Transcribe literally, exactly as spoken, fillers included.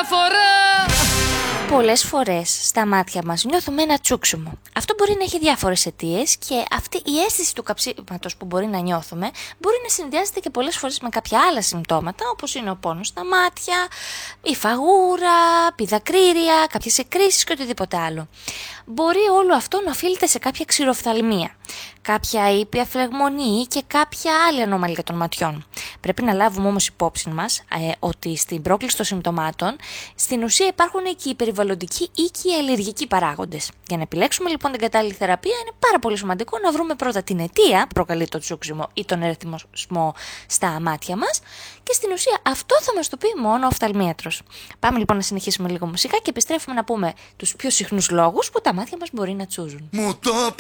διαφορά. Πολλές φορές στα μάτια μας νιώθουμε ένα τσούξιμο. Αυτό μπορεί να έχει διάφορες αιτίες και αυτή η αίσθηση του καψίματος που μπορεί να νιώθουμε μπορεί να συνδυάζεται και πολλές φορές με κάποια άλλα συμπτώματα, όπως είναι ο πόνος στα μάτια, η φαγούρα, πηδακρύρια, κάποιες εκκρίσεις και οτιδήποτε άλλο. Μπορεί όλο αυτό να οφείλεται σε κάποια ξηροφθαλμία, κάποια ήπια φλεγμονή και κάποια άλλη ανομαλία των ματιών. Πρέπει να λάβουμε όμως υπόψη μας ε, ότι στην πρόκληση των συμπτωμάτων στην ουσία υπάρχουν και οι περιβαλλοντικοί ή και οι αλλεργικοί παράγοντες. Για να επιλέξουμε λοιπόν την κατάλληλη θεραπεία είναι πάρα πολύ σημαντικό να βρούμε πρώτα την αιτία που προκαλεί το τσούξιμο ή τον ερεθισμό στα μάτια μας και στην ουσία αυτό θα μας το πει μόνο ο οφθαλμίατρος. Πάμε λοιπόν να συνεχίσουμε λίγο μουσικά και επιστρέφουμε να πούμε τους πιο συχνούς λόγους που τα μάτια μας μπορεί να τσούζουν.